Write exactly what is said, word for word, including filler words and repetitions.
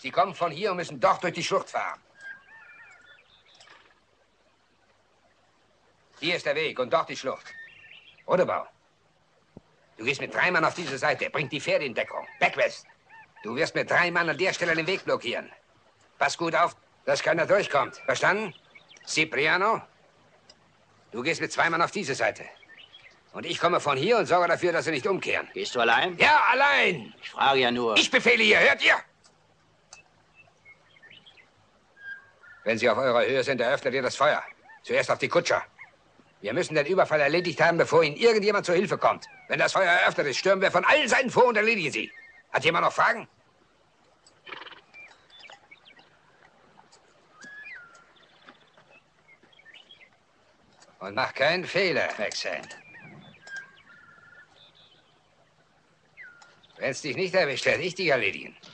Sie kommen von hier und müssen dort durch die Schlucht fahren. Hier ist der Weg und dort die Schlucht. Rodebau, du gehst mit drei Mann auf diese Seite. Bringt die Pferde in Deckung. Backwest. Du wirst mit drei Mann an der Stelle den Weg blockieren. Pass gut auf, dass keiner durchkommt. Verstanden? Cipriano, du gehst mit zwei Mann auf diese Seite. Und ich komme von hier und sorge dafür, dass sie nicht umkehren. Gehst du allein? Ja, allein. Ich frage ja nur. Ich befehle hier, hört ihr? Wenn sie auf eurer Höhe sind, eröffnet ihr das Feuer. Zuerst auf die Kutscher. Wir müssen den Überfall erledigt haben, bevor ihnen irgendjemand zur Hilfe kommt. Wenn das Feuer eröffnet ist, stürmen wir von allen Seiten vor und erledigen sie. Hat jemand noch Fragen? Und mach keinen Fehler, Maxine. Wenn es dich nicht erwischt, werde ich dich erledigen.